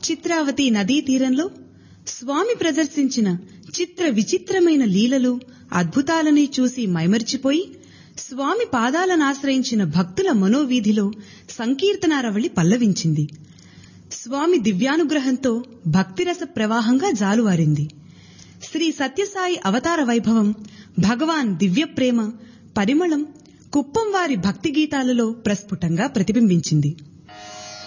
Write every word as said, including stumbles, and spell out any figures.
చిత్రావతి నదీ తీరంలో స్వామి ప్రదర్శించిన చిత్ర విచిత్రమైన లీలలు అద్భుతాలని చూసి మైమరిచిపోయి స్వామి పాదాలనాశ్రయించిన భక్తుల మనోవీధిలో సంకీర్తనారవళి పల్లవించింది. స్వామి దివ్యానుగ్రహంతో భక్తిరస ప్రవాహంగా జాలువారింది. శ్రీ సత్యసాయి అవతార వైభవం, భగవాన్ దివ్యప్రేమ పరిమళం కుప్పం వారి భక్తి గీతాలలో ప్రస్ఫుటంగా ప్రతిబింబించింది.